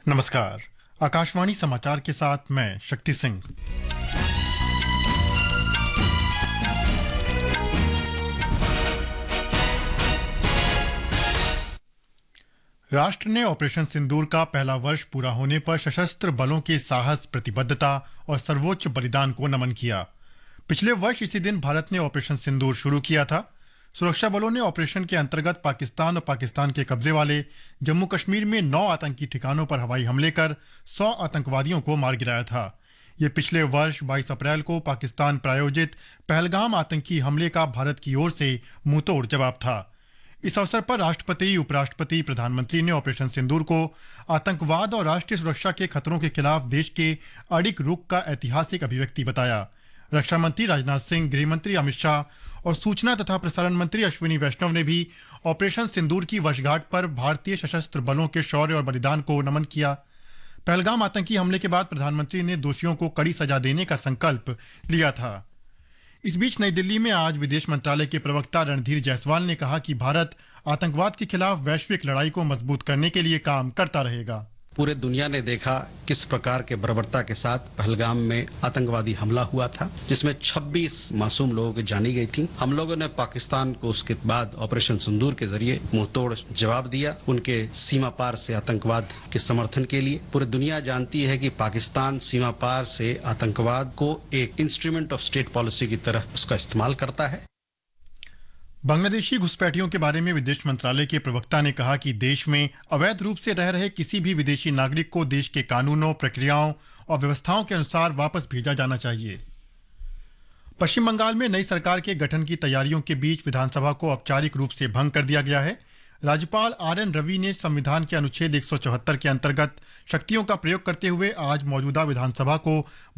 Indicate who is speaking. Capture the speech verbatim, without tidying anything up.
Speaker 1: नमस्कार। आकाशवाणी समाचार के साथ मैं शक्ति सिंह। राष्ट्र ने ऑपरेशन सिंदूर का पहला वर्ष पूरा होने पर सशस्त्र बलों के साहस, प्रतिबद्धता और सर्वोच्च बलिदान को नमन किया। पिछले वर्ष इसी दिन भारत ने ऑपरेशन सिंदूर शुरू किया था। सुरक्षा बलों ने ऑपरेशन के अंतर्गत पाकिस्तान और पाकिस्तान के कब्जे वाले जम्मू कश्मीर में नौ आतंकी ठिकानों पर हवाई हमले कर सौ आतंकवादियों को मार गिराया था। ये पिछले वर्ष बाईस अप्रैल को पाकिस्तान प्रायोजित पहलगाम आतंकी हमले का भारत की ओर से मुंहतोड़ जवाब था। इस अवसर पर राष्ट्रपति, उपराष्ट्रपति, प्रधानमंत्री ने ऑपरेशन सिंदूर को आतंकवाद और राष्ट्रीय सुरक्षा के खतरों के खिलाफ देश के अडिग रुख का ऐतिहासिक अभिव्यक्ति बताया। रक्षा मंत्री राजनाथ सिंह, गृह मंत्री अमित शाह और सूचना तथा प्रसारण मंत्री अश्विनी वैष्णव ने भी ऑपरेशन सिंदूर की वर्षगांठ पर भारतीय सशस्त्र बलों के शौर्य और बलिदान को नमन किया। पहलगाम आतंकी हमले के बाद प्रधानमंत्री ने दोषियों को कड़ी सजा देने का संकल्प लिया था। इस बीच नई दिल्ली में आज विदेश मंत्रालय के प्रवक्ता रणधीर जायसवाल ने कहा कि भारत आतंकवाद के खिलाफ वैश्विक लड़ाई को मजबूत करने के लिए काम करता रहेगा।
Speaker 2: पूरे दुनिया ने देखा किस प्रकार के बर्बरता के साथ पहलगाम में आतंकवादी हमला हुआ था, जिसमें छब्बीस मासूम लोगों की जानी गई थी। हम लोगों ने पाकिस्तान को उसके बाद ऑपरेशन सिंदूर के जरिए मुंहतोड़ जवाब दिया, उनके सीमा पार से आतंकवाद के समर्थन के लिए। पूरी दुनिया जानती है कि पाकिस्तान सीमा पार से आतंकवाद को एक इंस्ट्रूमेंट ऑफ स्टेट पॉलिसी की तरह उसका इस्तेमाल करता है।
Speaker 1: बांग्लादेशी घुसपैठियों के बारे में विदेश मंत्रालय के प्रवक्ता ने कहा कि देश में अवैध रूप से रह रहे किसी भी विदेशी नागरिक को देश के कानूनों, प्रक्रियाओं और व्यवस्थाओं के अनुसार वापस भेजा जाना चाहिए। पश्चिम बंगाल में नई सरकार के गठन की तैयारियों के बीच विधानसभा को औपचारिक रूप से भंग कर दिया गया है। राज्यपाल आर एन रवि ने संविधान के अनुच्छेद एक सौ चौहत्तर के अंतर्गत शक्तियों का प्रयोग करते हुए आज मौजूदा विधानसभा को